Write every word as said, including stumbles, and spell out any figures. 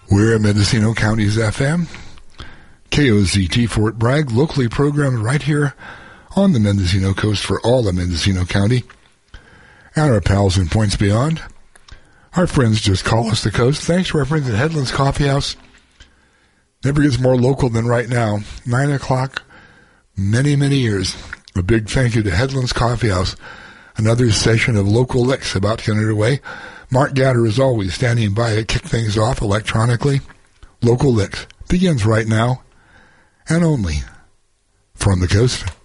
We're Mendocino County's F M, K O Z T Fort Bragg, locally programmed right here on the Mendocino coast for all of Mendocino County, and our pals in points beyond. Our friends just call us the coast. Thanks to our friends at Headlands Coffee House. Never gets more local than right now. Nine o'clock, many, many years. A big thank you to Headlands Coffee House. Another session of Local Licks about to get underway. Mark Gatter is always standing by to kick things off electronically. Local Licks begins right now, and only from the coast.